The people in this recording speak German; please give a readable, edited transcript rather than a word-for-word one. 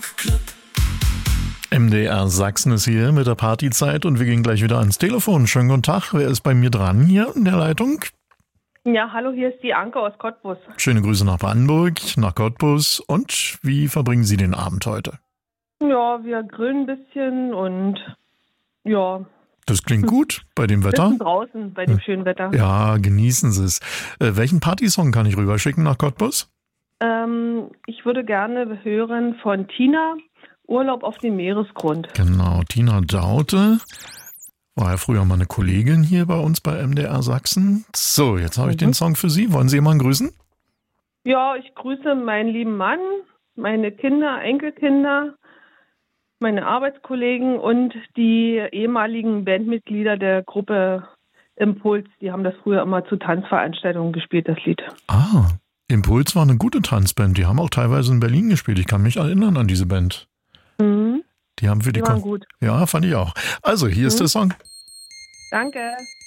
MDR Sachsen ist hier mit der Partyzeit und wir gehen gleich wieder ans Telefon. Schönen guten Tag, wer ist bei mir dran hier in der Leitung? Ja, hallo, hier ist die Anke aus Cottbus. Schöne Grüße nach Brandenburg, nach Cottbus. Und wie verbringen Sie den Abend heute? Ja, wir grillen ein bisschen und ja. Das klingt gut bei dem Wetter. Bisschen draußen bei dem schönen Wetter. Ja, genießen Sie es. Welchen Partysong kann ich rüberschicken nach Cottbus? Ich würde gerne hören von Tina, Urlaub auf dem Meeresgrund. Genau, Tina Daute. War ja früher mal eine Kollegin hier bei uns bei MDR Sachsen. So, jetzt habe ich den Song für Sie. Wollen Sie jemanden grüßen? Ja, ich grüße meinen lieben Mann, meine Kinder, Enkelkinder, meine Arbeitskollegen und die ehemaligen Bandmitglieder der Gruppe Impuls. Die haben das früher immer zu Tanzveranstaltungen gespielt, das Lied. Ah, Impuls war eine gute Tanzband. Die haben auch teilweise in Berlin gespielt. Ich kann mich erinnern an diese Band. Mhm. Die haben für die waren gut. Ja, fand ich auch. Also, hier ist der Song. Danke.